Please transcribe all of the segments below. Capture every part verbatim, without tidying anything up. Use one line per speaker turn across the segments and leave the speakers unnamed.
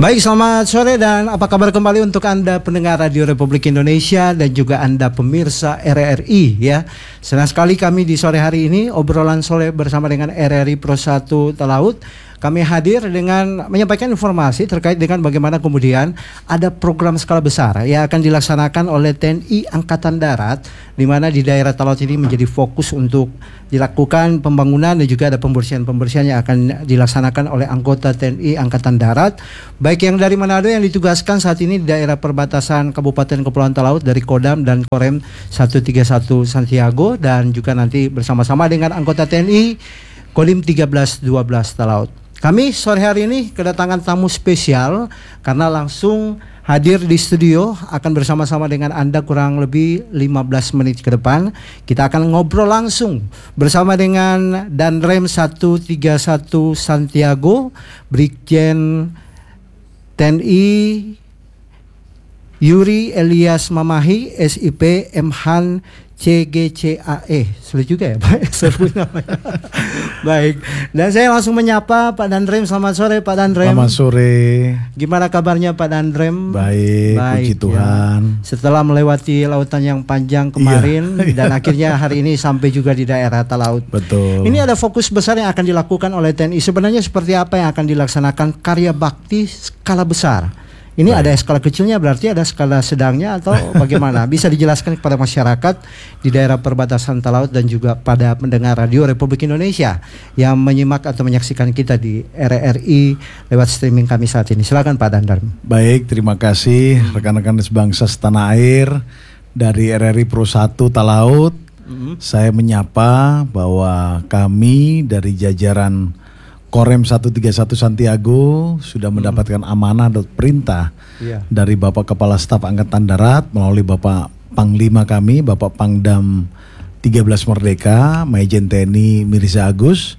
Baik, selamat sore dan apa kabar kembali untuk Anda pendengar Radio Republik Indonesia dan juga Anda pemirsa R R I ya. Senang sekali kami di sore hari ini obrolan sore bersama dengan R R I Pro satu Talaut. Kami hadir dengan menyampaikan informasi terkait dengan bagaimana kemudian ada program skala besar yang akan dilaksanakan oleh T N I Angkatan Darat, di mana di daerah Talaut ini menjadi fokus untuk dilakukan pembangunan dan juga ada pembersihan-pembersihan yang akan dilaksanakan oleh anggota T N I Angkatan Darat, baik yang dari Manado yang ditugaskan saat ini di daerah perbatasan Kabupaten Kepulauan Talaut dari Kodam dan Korem seratus tiga puluh satu Santiago, dan juga nanti bersama-sama dengan anggota T N I Kodim seribu tiga ratus dua belas Talaut. Kami sore hari ini kedatangan tamu spesial karena langsung hadir di studio akan bersama-sama dengan Anda kurang lebih lima belas menit ke depan. Kita akan ngobrol langsung bersama dengan Danrem seratus tiga puluh satu Santiago, Brigjen T N I Yuri Elias Mamahi, S I P Mhan C G C A E. Sulit juga ya Pak sebut namanya. Baik, dan saya langsung menyapa Pak Danrem. Selamat sore Pak Danrem.
Selamat sore.
Gimana kabarnya Pak Danrem?
Baik, Baik puji Tuhan
ya. Setelah melewati lautan yang panjang kemarin iya, dan akhirnya hari ini sampai juga di daerah Talaut.
Betul.
Ini ada fokus besar yang akan dilakukan oleh T N I. Sebenarnya seperti apa yang akan dilaksanakan karya bakti skala besar? Ini Baik. Ada skala kecilnya, berarti ada skala sedangnya atau bagaimana? Bisa dijelaskan kepada masyarakat di daerah perbatasan Talaut dan juga pada pendengar Radio Republik Indonesia yang menyimak atau menyaksikan kita di R R I lewat streaming kami saat ini. Silakan Pak Dandar.
Baik, terima kasih rekan-rekan sebangsa setanah air dari R R I Pro satu Talaut. Mm-hmm. Saya menyapa bahwa kami dari jajaran Korem seratus tiga puluh satu Santiago sudah mendapatkan amanah dan perintah yeah. dari Bapak Kepala Staf Angkatan Darat melalui Bapak Panglima kami, Bapak Pangdam tiga belas Merdeka, Majen T N I Mirza Agus.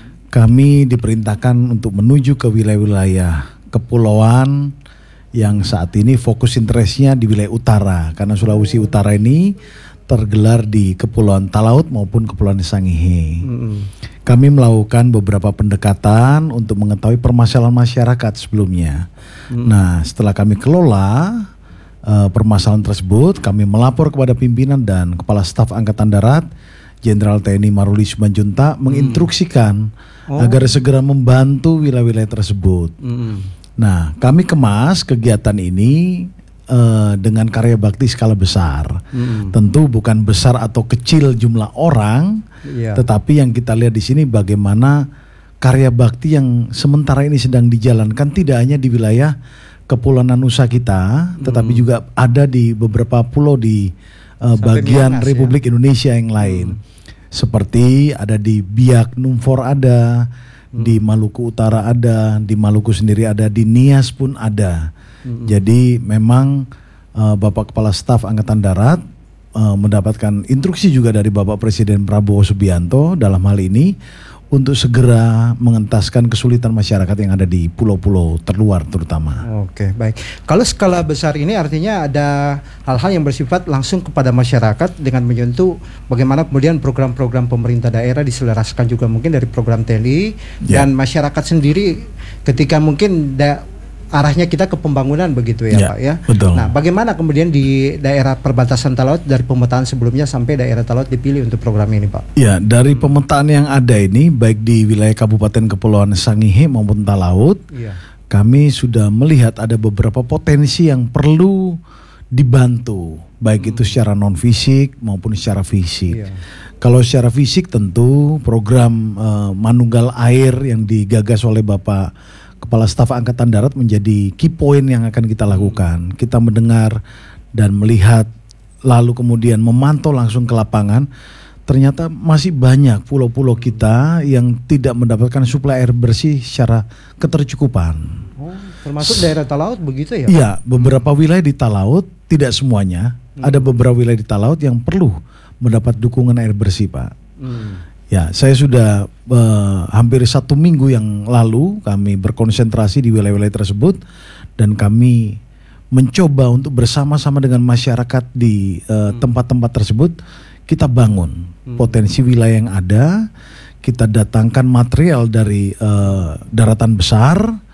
Kami diperintahkan untuk menuju ke wilayah-wilayah kepulauan yang saat ini fokus interestnya di wilayah utara, karena Sulawesi Utara ini tergelar di Kepulauan Talaut maupun Kepulauan Sangihe. Mm-hmm. Kami melakukan beberapa pendekatan untuk mengetahui permasalahan masyarakat sebelumnya. Mm-hmm. Nah, setelah kami kelola uh, permasalahan tersebut, kami melapor kepada pimpinan dan Kepala Staf Angkatan Darat, Jenderal T N I Maruli Simanjuntak, menginstruksikan mm. oh. agar segera membantu wilayah-wilayah tersebut. Mm-hmm. Nah, kami kemas kegiatan ini Uh, dengan karya bakti skala besar. Hmm. Tentu bukan besar atau kecil jumlah orang, yeah. tetapi yang kita lihat di sini bagaimana karya bakti yang sementara ini sedang dijalankan tidak hanya di wilayah Kepulauan Nusa kita, hmm. tetapi juga ada di beberapa pulau di uh, bagian Miangas, Republik ya? Indonesia yang lain. Hmm. Seperti ada di Biak Numfor ada, hmm. di Maluku Utara ada, di Maluku sendiri ada, di Nias pun ada. Mm-hmm. Jadi memang uh, Bapak Kepala Staf Angkatan Darat uh, mendapatkan instruksi juga dari Bapak Presiden Prabowo Subianto dalam hal ini untuk segera mengentaskan kesulitan masyarakat yang ada di pulau-pulau terluar terutama.
Oke, baik. Kalau skala besar ini artinya ada hal-hal yang bersifat langsung kepada masyarakat dengan menyentuh bagaimana kemudian program-program pemerintah daerah diselaraskan juga mungkin dari program T N I yeah. dan masyarakat sendiri ketika mungkin da- arahnya kita ke pembangunan begitu ya, ya Pak ya.
Betul.
Nah, bagaimana kemudian di daerah perbatasan Talaut dari pemetaan sebelumnya sampai daerah Talaut dipilih untuk program ini, Pak?
Ya, dari pemetaan yang ada ini baik di wilayah Kabupaten Kepulauan Sangihe maupun Talaut, ya. kami sudah melihat ada beberapa potensi yang perlu dibantu, baik hmm. itu secara non fisik maupun secara fisik. Ya. Kalau secara fisik tentu program uh, Manunggal Air yang digagas oleh Bapak Kepala Staf Angkatan Darat menjadi key point yang akan kita lakukan. Kita mendengar dan melihat lalu kemudian memantau langsung ke lapangan. Ternyata masih banyak pulau-pulau kita yang tidak mendapatkan suplai air bersih secara ketercukupan.
Oh, termasuk daerah Talaut begitu ya?
Iya, beberapa wilayah di Talaut, tidak semuanya. Hmm. Ada beberapa wilayah di Talaut yang perlu mendapat dukungan air bersih, Pak. Hmm. Ya, saya sudah uh, hampir satu minggu yang lalu kami berkonsentrasi di wilayah-wilayah tersebut dan kami mencoba untuk bersama-sama dengan masyarakat di uh, hmm. tempat-tempat tersebut kita bangun hmm. potensi wilayah yang ada, kita datangkan material dari uh, daratan besar,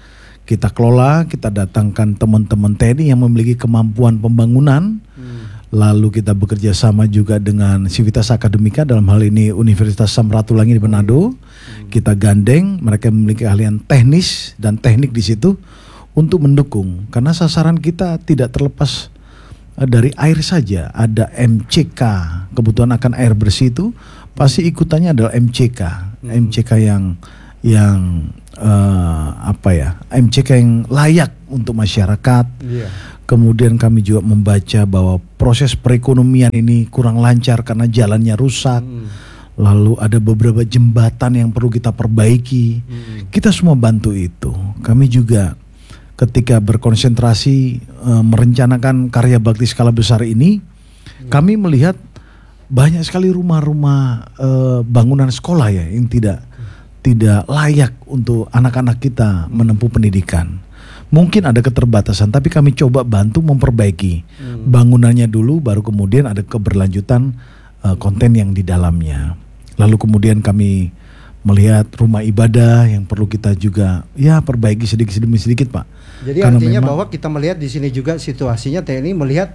kita kelola, kita datangkan teman-teman T N I yang memiliki kemampuan pembangunan. Hmm. Lalu kita bekerja sama juga dengan Civitas Akademika, dalam hal ini Universitas Samratulangi di Manado. Hmm. Kita gandeng, mereka memiliki keahlian teknis dan teknik di situ untuk mendukung. Karena sasaran kita tidak terlepas dari air saja. Ada M C K, kebutuhan akan air bersih itu pasti ikutannya adalah M C K. Hmm. M C K yang yang uh, apa ya? M C K yang layak untuk masyarakat. Yeah. Kemudian kami juga membaca bahwa proses perekonomian ini kurang lancar karena jalannya rusak. Hmm. Lalu ada beberapa jembatan yang perlu kita perbaiki. Hmm. Kita semua bantu itu. Kami juga ketika berkonsentrasi e, merencanakan karya bakti skala besar ini, hmm. kami melihat banyak sekali rumah-rumah e, bangunan sekolah ya yang tidak hmm. tidak layak untuk anak-anak kita menempuh pendidikan. Mungkin ada keterbatasan, tapi kami coba bantu memperbaiki hmm. bangunannya dulu, baru kemudian ada keberlanjutan uh, konten yang di dalamnya. Lalu kemudian kami melihat rumah ibadah yang perlu kita juga ya perbaiki sedikit demi sedikit, Pak.
Jadi karena artinya memang, bahwa kita melihat di sini juga situasinya T N I melihat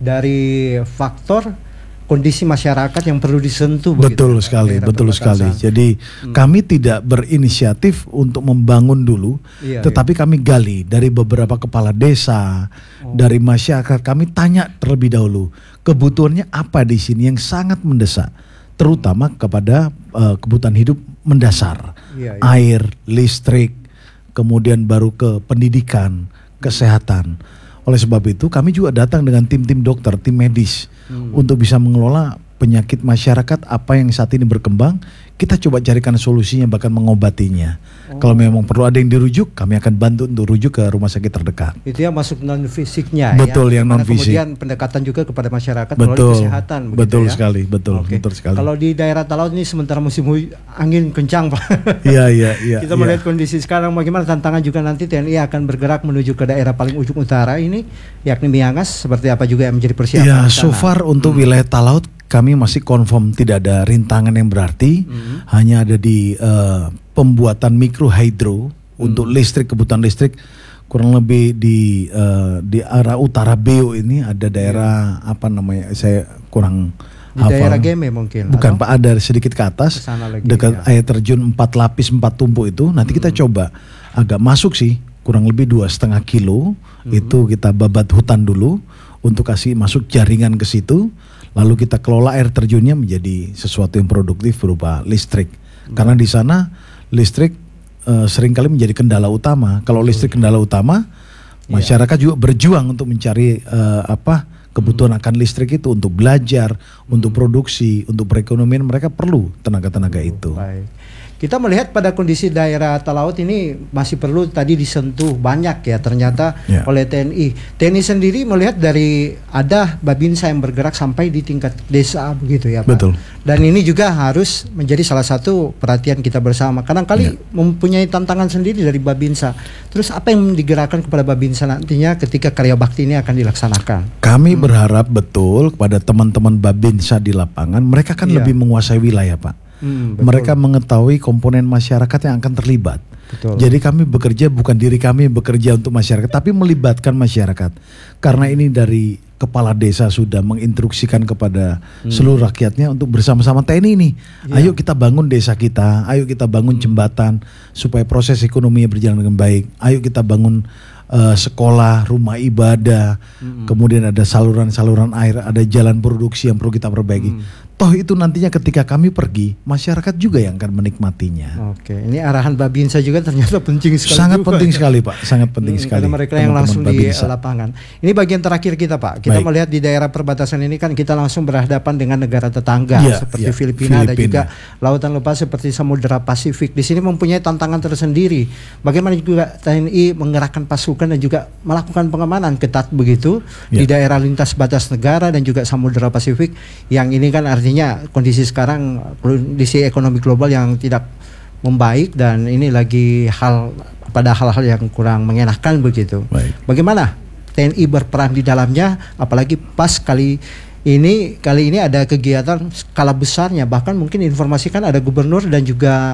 dari faktor kondisi masyarakat yang perlu disentuh.
Betul begitu, sekali, betul sekali. Jadi hmm. kami tidak berinisiatif untuk membangun dulu, iya, tetapi iya. kami gali dari beberapa kepala desa, oh. dari masyarakat. Kami tanya terlebih dahulu kebutuhannya apa di sini yang sangat mendesak, terutama kepada uh, kebutuhan hidup mendasar, iya, iya. air, listrik, kemudian baru ke pendidikan, kesehatan. Oleh sebab itu kami juga datang dengan tim-tim dokter, tim medis hmm. untuk bisa mengelola penyakit masyarakat apa yang saat ini berkembang. Kita coba carikan solusinya, bahkan mengobatinya. Oh. Kalau memang perlu ada yang dirujuk, kami akan bantu untuk rujuk ke rumah sakit terdekat.
Itu yang masuk non fisiknya.
Betul,
ya?
yang non fisik.
Kemudian pendekatan juga kepada masyarakat
betul,
melalui kesehatan.
Betul
ya?
sekali, betul,
okay.
betul sekali.
Kalau di daerah Talaut ini sementara musim angin kencang, Pak.
Iya, iya, iya.
Kita melihat ya. Kondisi sekarang, bagaimana tantangan juga nanti T N I akan bergerak menuju ke daerah paling ujung utara ini, yakni Miangas. Seperti apa juga yang menjadi persiapan?
Ya, so far untuk hmm. wilayah Talaut kami masih confirm tidak ada rintangan yang berarti, mm-hmm. hanya ada di uh, pembuatan mikro hidro mm-hmm. untuk listrik, kebutuhan listrik kurang lebih di uh, di arah utara Beo ini ada daerah yeah. apa namanya, saya kurang
di hafal. Daerah Geme mungkin.
Bukan Pak, ada sedikit ke atas lagi, dekat ya. Air terjun empat lapis empat tumpuk itu. Nanti mm-hmm. kita coba agak masuk sih, kurang lebih dua setengah kilo mm-hmm. itu kita babat hutan dulu untuk kasih masuk jaringan ke situ. Lalu kita kelola air terjunnya menjadi sesuatu yang produktif berupa listrik. Hmm. Karena di sana listrik uh, seringkali menjadi kendala utama. Kalau listrik kendala utama, masyarakat yeah. juga berjuang untuk mencari uh, apa kebutuhan hmm. akan listrik itu untuk belajar, hmm. untuk produksi, untuk perekonomian. Mereka perlu tenaga-tenaga oh, itu. Baik.
Kita melihat pada kondisi daerah Talaut ini masih perlu tadi disentuh banyak ya ternyata yeah. oleh T N I. T N I sendiri melihat dari ada Babinsa yang bergerak sampai di tingkat desa begitu ya Pak.
Betul.
Dan ini juga harus menjadi salah satu perhatian kita bersama. Kadang-kali yeah. mempunyai tantangan sendiri dari Babinsa. Terus apa yang digerakkan kepada Babinsa nantinya ketika karya bakti ini akan dilaksanakan?
Kami
hmm.
berharap betul kepada teman-teman Babinsa di lapangan, mereka kan yeah. lebih menguasai wilayah Pak. Hmm, mereka mengetahui komponen masyarakat yang akan terlibat. Betul. Jadi kami bekerja bukan diri kami bekerja untuk masyarakat, tapi melibatkan masyarakat. Karena ini dari kepala desa sudah menginstruksikan kepada hmm. seluruh rakyatnya untuk bersama-sama T N I ini. Ya. Ayo kita bangun desa kita, ayo kita bangun jembatan supaya proses ekonominya berjalan dengan baik. Ayo kita bangun uh, sekolah, rumah ibadah, hmm. kemudian ada saluran-saluran air, ada jalan produksi yang perlu kita perbaiki. Hmm. Toh itu nantinya ketika kami pergi, masyarakat juga yang akan menikmatinya.
Oke, ini arahan Babinsa juga ternyata penting sekali.
Sangat
juga,
penting
ya.
sekali Pak, sangat penting
hmm,
sekali.
Karena mereka yang langsung di lapangan. Ini bagian terakhir kita Pak. Kita Baik. melihat di daerah perbatasan ini kan kita langsung berhadapan dengan negara tetangga ya, seperti ya, Filipina, Filipina dan juga lautan lepas seperti Samudra Pasifik. Di sini mempunyai tantangan tersendiri. Bagaimana juga T N I mengerahkan pasukan dan juga melakukan pengamanan ketat begitu ya. di daerah lintas batas negara dan juga Samudra Pasifik yang ini kan artinya Artinya kondisi sekarang kondisi ekonomi global yang tidak membaik dan ini lagi hal pada hal-hal yang kurang mengenakan begitu. Baik. Bagaimana T N I berperan di dalamnya, apalagi pas kali ini kali ini ada kegiatan skala besarnya, bahkan mungkin informasikan ada gubernur dan juga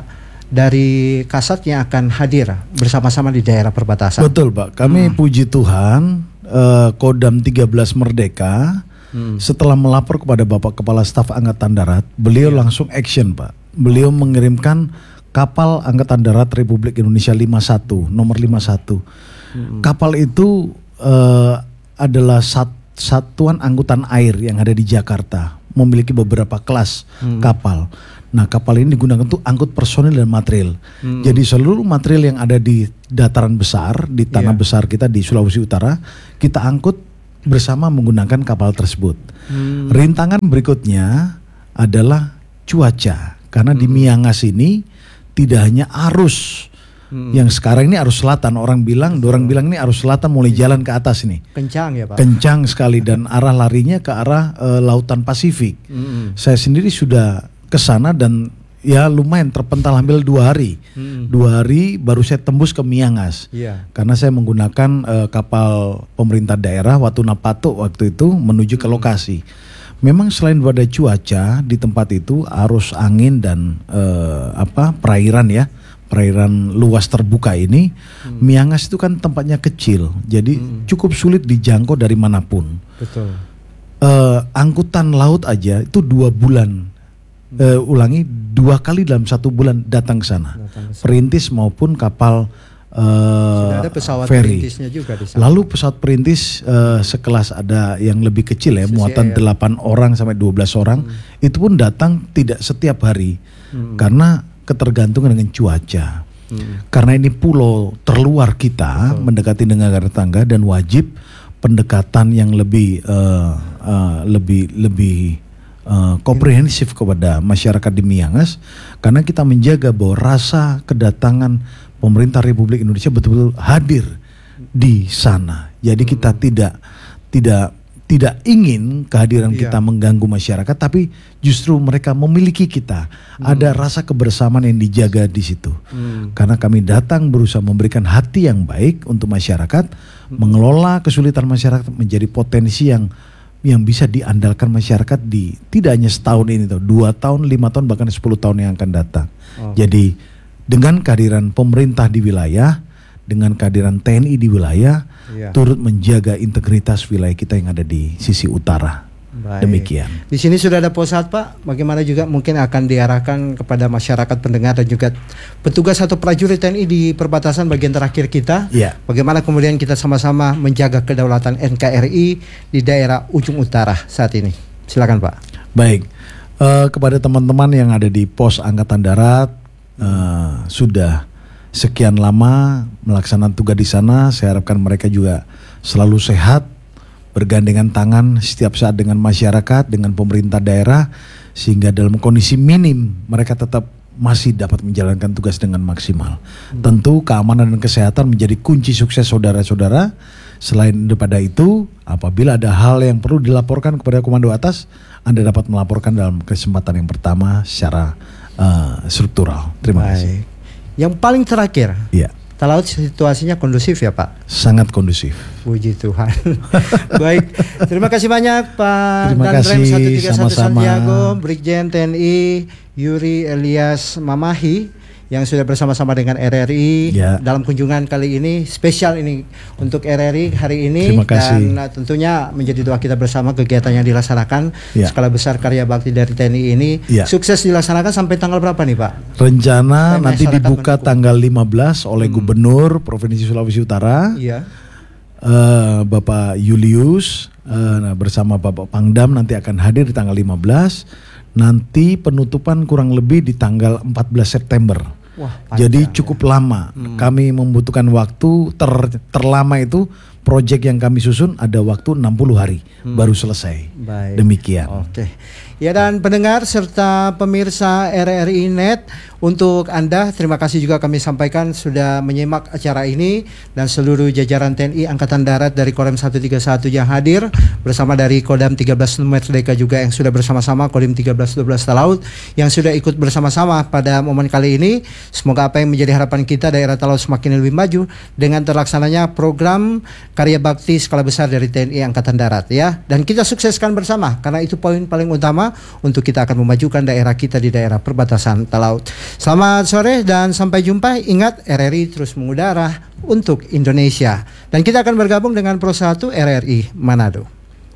dari Kasat yang akan hadir bersama-sama di daerah perbatasan.
Betul Pak, kami
Hmm.
puji Tuhan uh, Kodam tiga belas Merdeka
Hmm.
setelah melapor kepada Bapak Kepala Staf Angkatan Darat, beliau
Iya.
langsung action Pak. Beliau mengirimkan kapal Angkatan Darat Republik Indonesia lima puluh satu, nomor lima puluh satu.
Hmm.
Kapal itu uh, adalah sat- satuan angkutan air yang ada di Jakarta, memiliki beberapa kelas
Hmm.
kapal. Nah, kapal ini digunakan untuk angkut personil dan material.
Hmm.
Jadi seluruh material yang ada di dataran besar, di tanah
Iya.
besar kita di Sulawesi Utara, kita angkut bersama menggunakan kapal tersebut.
Hmm.
Rintangan berikutnya adalah cuaca. Karena di Miangas ini tidak hanya arus
Hmm.
yang sekarang ini arus selatan, orang bilang, orang bilang ini arus selatan mulai jalan ke atas nih.
Kencang ya Pak.
Kencang sekali dan arah larinya ke arah eh, Lautan Pasifik.
Hmm.
Saya sendiri sudah ke sana dan ya lumayan terpental hampir dua hari.
Hmm.
Dua hari baru saya tembus ke Miangas.
Iya.
Karena saya menggunakan eh, kapal pemerintah daerah Watuna Patuk waktu itu menuju ke lokasi. Memang selain pada cuaca di tempat itu arus angin dan eh, apa perairan ya, perairan luas terbuka ini,
Hmm.
Miangas itu kan tempatnya kecil, jadi
Hmm.
cukup sulit dijangkau dari manapun.
Betul.
Eh, angkutan laut aja itu dua bulan, eh, ulangi dua kali dalam satu bulan datang ke sana,
Datang ke sana.
perintis maupun kapal eh,
Sudah ada pesawat
ferry.
perintisnya juga di sana.
Lalu pesawat perintis eh, sekelas ada yang lebih kecil ya,
C C R.
muatan delapan orang sampai dua belas orang, itu pun datang tidak setiap hari
Hmm.
karena ketergantungan dengan cuaca.
Hmm.
Karena ini pulau terluar kita,
Betul.
mendekati negara tetangga dan wajib pendekatan yang lebih eh, eh, lebih lebih eh, komprehensif kepada masyarakat di Miangas, karena kita menjaga bahwa rasa kedatangan pemerintah Republik Indonesia betul-betul hadir di sana. Jadi kita tidak tidak tidak ingin kehadiran
Iya.
kita mengganggu masyarakat, tapi justru mereka memiliki kita. Ada rasa kebersamaan yang dijaga di situ.
Hmm.
Karena kami datang berusaha memberikan hati yang baik untuk masyarakat, mengelola kesulitan masyarakat menjadi potensi yang yang bisa diandalkan masyarakat di tidak hanya setahun ini, tuh, dua tahun, lima tahun, bahkan sepuluh tahun yang akan datang.
Oke.
Jadi dengan kehadiran pemerintah di wilayah, dengan kehadiran T N I di wilayah,
Iya.
turut menjaga integritas wilayah kita yang ada di sisi utara.
Baik.
Demikian.
Di sini sudah ada posat Pak. Bagaimana juga mungkin akan diarahkan kepada masyarakat pendengar dan juga petugas atau prajurit T N I di perbatasan bagian terakhir kita.
Iya.
Bagaimana kemudian kita sama-sama menjaga kedaulatan N K R I di daerah ujung utara saat ini. Silakan Pak.
Baik, eh, kepada teman-teman yang ada di pos Angkatan Darat, eh, sudah sekian lama melaksanakan tugas di sana, saya harapkan mereka juga selalu sehat, bergandengan tangan setiap saat dengan masyarakat, dengan pemerintah daerah, sehingga dalam kondisi minim mereka tetap masih dapat menjalankan tugas dengan maksimal. Tentu keamanan dan kesehatan menjadi kunci sukses saudara-saudara. Selain daripada itu, apabila ada hal yang perlu dilaporkan kepada komando atas, Anda dapat melaporkan dalam kesempatan yang pertama secara uh, struktural. Terima kasih.
Baik. Yang paling terakhir,
Iya,
Talaut situasinya kondusif ya Pak.
sangat kondusif.
Puji Tuhan. Baik, terima kasih banyak Pak
Terima
Danrem
kasih,
seratus tiga puluh satu
sama-sama.
Santiago, Brigjen T N I Yuri Elias Mamahi yang sudah bersama-sama dengan R R I
Ya.
dalam kunjungan kali ini, spesial ini untuk R R I hari ini.
Terima kasih.
Dan uh, tentunya menjadi doa kita bersama kegiatan yang dilaksanakan
Ya.
skala besar karya bakti dari T N I ini
Ya.
sukses dilaksanakan sampai tanggal berapa nih Pak?
Rencana
Supaya
nanti
masyarakat
dibuka
mendukung.
tanggal lima belas oleh
Hmm.
Gubernur Provinsi Sulawesi Utara,
Iya.
eh, Bapak Julius, eh, nah, bersama Bapak Pangdam nanti akan hadir di tanggal lima belas. Nanti penutupan kurang lebih di tanggal empat belas September.
Wah,
Jadi
panjang
cukup
ya.
lama. Kami membutuhkan waktu ter, terlama itu proyek yang kami susun ada waktu enam puluh hari baru selesai.
Baik.
Demikian.
Oke. Ya, dan pendengar serta pemirsa R R I Net, untuk Anda terima kasih juga kami sampaikan sudah menyimak acara ini, dan seluruh jajaran T N I Angkatan Darat dari Kodam seratus tiga puluh satu yang hadir bersama dari Kodam tiga belas Merdeka juga yang sudah bersama-sama, Kodim tiga belas dua belas Talaut yang sudah ikut bersama-sama pada momen kali ini. Semoga apa yang menjadi harapan kita, daerah Talaut semakin lebih maju dengan terlaksananya program karya bakti skala besar dari T N I Angkatan Darat ya. Dan kita sukseskan bersama karena itu poin paling utama untuk kita akan memajukan daerah kita di daerah perbatasan Talaut. Selamat sore dan sampai jumpa. Ingat, R R I terus mengudara untuk Indonesia. Dan kita akan bergabung dengan Pro satu R R I Manado.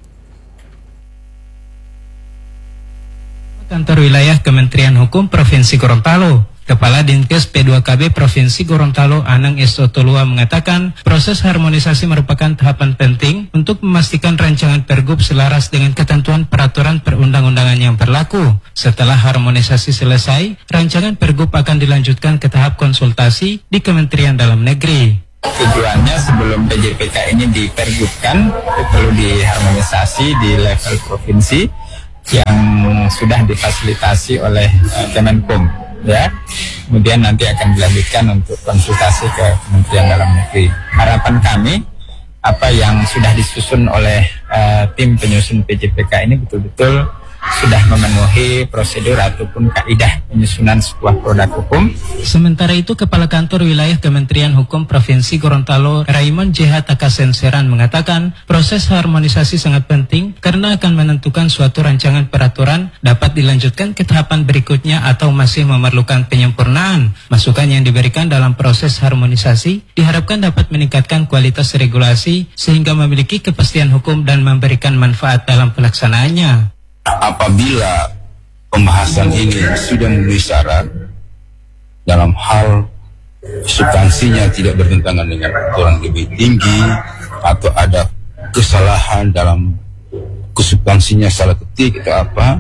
Kantor Wilayah Kementerian Hukum Provinsi Gorontalo, Kepala Dinkes P dua K B Provinsi Gorontalo Anang Estotolua mengatakan proses harmonisasi merupakan tahapan penting untuk memastikan rancangan Pergub selaras dengan ketentuan peraturan perundang-undangan yang berlaku. Setelah harmonisasi selesai, rancangan Pergub akan dilanjutkan ke tahap konsultasi di Kementerian Dalam Negeri.
Tujuannya sebelum P J P K ini dipergubkan perlu diharmonisasi di level provinsi yang sudah difasilitasi oleh uh, Kemenkum, ya. Kemudian nanti akan dilanjutkan untuk konsultasi ke Kementerian Dalam Negeri. Harapan kami apa yang sudah disusun oleh uh, tim penyusun P J P K ini betul-betul sudah memenuhi prosedur ataupun kaidah penyusunan sebuah produk hukum.
Sementara itu, Kepala Kantor Wilayah Kementerian Hukum Provinsi Gorontalo, Raymond J H Takasenseran mengatakan proses harmonisasi sangat penting karena akan menentukan suatu rancangan peraturan dapat dilanjutkan ke tahapan berikutnya atau masih memerlukan penyempurnaan. Masukan yang diberikan dalam proses harmonisasi diharapkan dapat meningkatkan kualitas regulasi sehingga memiliki kepastian hukum dan memberikan manfaat dalam pelaksanaannya.
Apabila pembahasan ini sudah memenuhi syarat dalam hal substansinya tidak bertentangan dengan aturan lebih tinggi atau ada kesalahan dalam kesubstansinya salah ketik atau apa,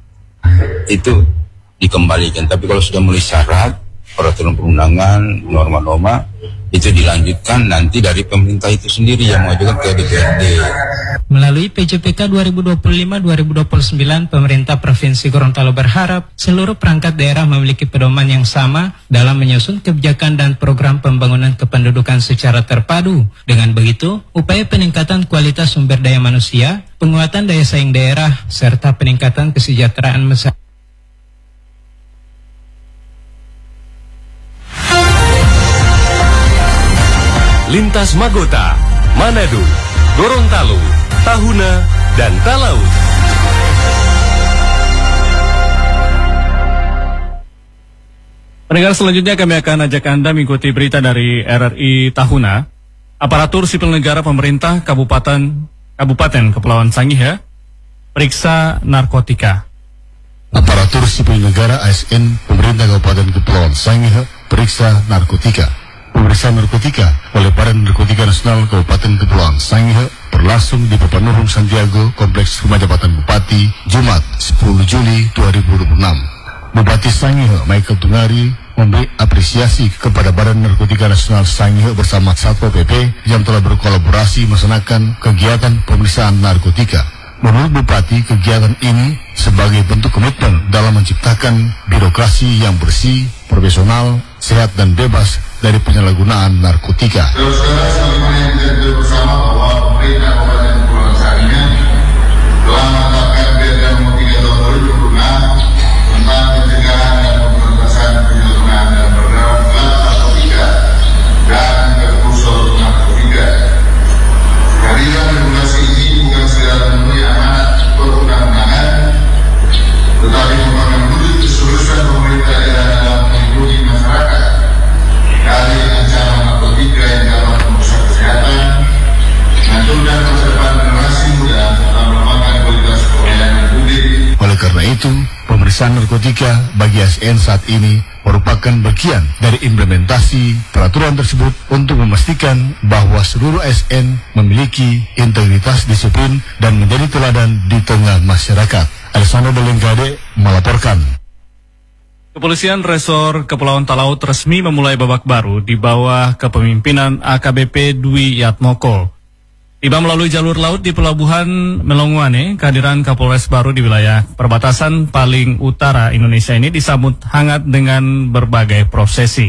itu dikembalikan. Tapi kalau sudah memenuhi syarat peraturan perundangan, norma-norma, itu dilanjutkan nanti dari pemerintah itu sendiri yang mengajukan ke D P R D.
Melalui P J P K dua ribu dua puluh lima dua ribu dua puluh sembilan, pemerintah Provinsi Gorontalo berharap seluruh perangkat daerah memiliki pedoman yang sama dalam menyusun kebijakan dan program pembangunan kependudukan secara terpadu. Dengan begitu, upaya peningkatan kualitas sumber daya manusia, penguatan daya saing daerah, serta peningkatan kesejahteraan masyarakat.
Lintas Magota, Manado, Gorontalo, Tahuna, dan Talaut.
Pendengar, selanjutnya kami akan ajak Anda mengikuti berita dari R R I Tahuna. Aparatur sipil negara pemerintah Kabupaten Kabupaten Kepulauan Sangihe periksa narkotika.
Aparatur sipil negara A S N pemerintah Kabupaten Kepulauan Sangihe periksa narkotika. Pemeriksaan narkotika oleh Badan Narkotika Nasional Kabupaten Kepulauan Sangihe berlangsung di Pepanurung Santiago, Kompleks Rumah Jabatan Bupati, Jumat sepuluh Juli dua ribu dua puluh enam. Bupati Sangihe Michael Tungari memberi apresiasi kepada Badan Narkotika Nasional Sangihe bersama Satpol P P yang telah berkolaborasi melaksanakan kegiatan pemeriksaan narkotika. Menurut Bupati, kegiatan ini sebagai bentuk komitmen dalam menciptakan birokrasi yang bersih, profesional, sehat dan bebas dari penyalahgunaan narkotika.
Saudara-saudara, sebagaimana yang kita ketahui bersama bahwa pemerintah Kabupaten Kepulauan Sangihe telah menetapkan P R D nomor tiga tahun dua ribu dua puluh enam tentang pencegahan dan pemberantasan penyalahgunaan dan peredaran gelap narkotika dan prekursor narkotika. Kehadiran regulasi ini bukan sekedar memenuhi amanat perundang-undangan, tetapi merupakan wujud keseriusan pemerintah daerah dalam melindungi masyarakat dari ancaman narkotika yang dapat merusak kesehatan, menghancurkan masa depan generasi muda, serta melemahkan kualitas pelayanan publik.
Oleh karena itu, pemeriksaan narkotika bagi A S N saat ini merupakan bagian dari implementasi peraturan tersebut untuk memastikan bahwa seluruh A S N memiliki integritas disiplin dan menjadi teladan di tengah masyarakat. Alessandro Belengkade melaporkan.
Kepolisian Resor Kepulauan Talaut resmi memulai babak baru di bawah kepemimpinan A K B P Dwi Yatmoko. Tiba melalui jalur laut di Pelabuhan Melonguane, kehadiran Kapolres baru di wilayah perbatasan paling utara Indonesia ini disambut hangat dengan berbagai prosesi.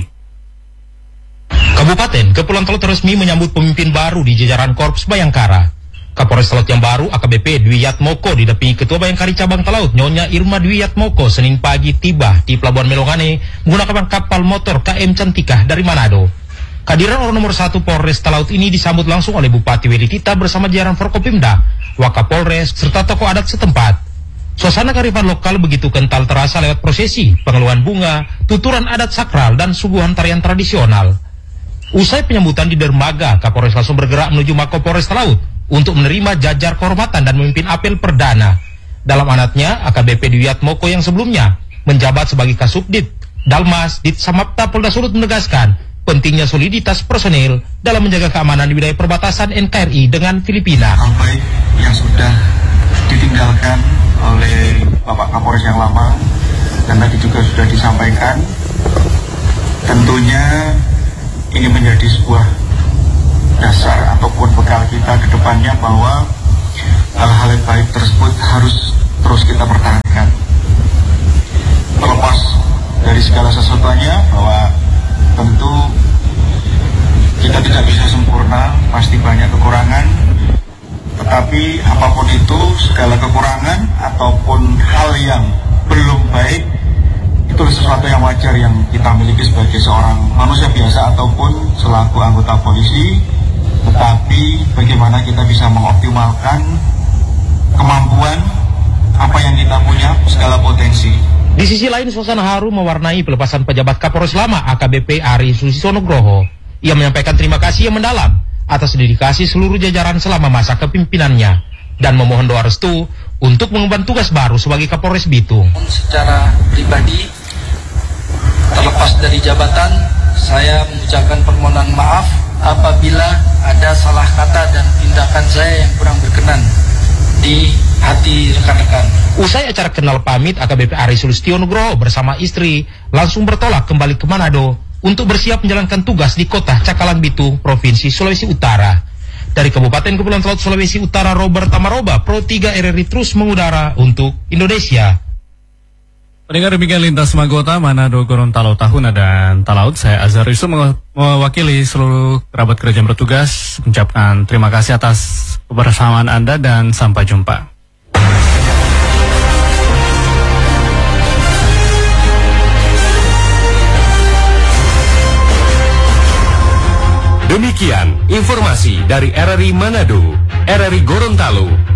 Kabupaten Kepulauan Talaut resmi menyambut pemimpin baru di jajaran Korps Bayangkara. Kapolres Talaut yang baru, A K B P Dwi Yatmoko, didampingi Ketua Bayangkari Cabang Talaut, Nyonya Irma Dwi Yatmoko, Senin pagi tiba di Pelabuhan Melongane menggunakan kapal motor K M Cantikah dari Manado. Kehadiran orang nomor satu Polres Talaut ini disambut langsung oleh Bupati Weli Tita bersama jajaran Forkopimda, Wakapolres, serta tokoh adat setempat. Suasana kearifan lokal begitu kental terasa lewat prosesi, pengeluhan bunga, tuturan adat sakral, dan suguhan tarian tradisional. Usai penyambutan di dermaga, Kapolres langsung bergerak menuju Mako Polres Talaut untuk menerima jajar kehormatan dan memimpin apel perdana. Dalam amanatnya, A K B P Dwi Yatmoko yang sebelumnya menjabat sebagai Kasubdit Dalmas Dit Samapta Polda Sulut menegaskan pentingnya soliditas personil dalam menjaga keamanan di wilayah perbatasan N K R I dengan Filipina.
Hal baik yang sudah ditinggalkan oleh Bapak Kapolres yang lama dan tadi juga sudah disampaikan, tentunya ini menjadi sebuah dasar ataupun bekal kita ke depannya bahwa hal-hal yang baik tersebut harus terus kita pertahankan. Terlepas dari segala sesuatunya bahwa tentu kita tidak bisa sempurna, pasti banyak kekurangan, tetapi apapun itu, segala kekurangan ataupun hal yang belum baik itu sesuatu yang wajar yang kita miliki sebagai seorang manusia biasa ataupun selaku anggota polisi. Tetapi bagaimana kita bisa mengoptimalkan kemampuan apa yang kita punya, segala potensi.
Di sisi lain, suasana haru mewarnai pelepasan pejabat Kapolres lama A K B P Ari Susisio Nugroho. Ia menyampaikan terima kasih yang mendalam atas dedikasi seluruh jajaran selama masa kepemimpinannya dan memohon doa restu untuk mengemban tugas baru sebagai Kapolres Bitung.
Secara pribadi, terlepas dari jabatan, saya mengucapkan permohonan maaf apabila ada salah kata dan tindakan saya yang kurang berkenan di hati rekan-rekan.
Usai acara kenal pamit, A K B P Ari Sulistio Nugroho bersama istri langsung bertolak kembali ke Manado untuk bersiap menjalankan tugas di kota Cakalang Bitung, Provinsi Sulawesi Utara. Dari Kabupaten Kepulauan Talaut Sulawesi Utara, Robert Tamaroba, Pro tiga R R I terus mengudara untuk Indonesia.
Pendengar, demikian Lintas Magota, Manado, Gorontalo, Tahuna, dan Talaut. Saya Azhar Yusuf mewakili seluruh kerabat kerja yang bertugas mengucapkan terima kasih atas kebersamaan Anda dan sampai jumpa.
Demikian informasi dari R R I Manado, R R I Gorontalo,